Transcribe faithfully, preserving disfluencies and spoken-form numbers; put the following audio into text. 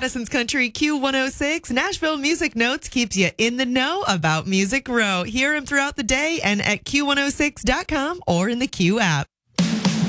Adolescence Country Q one oh six, Nashville Music Notes keeps you in the know about Music Row. Hear him throughout the day and at Q one oh six dot com or in the Q app.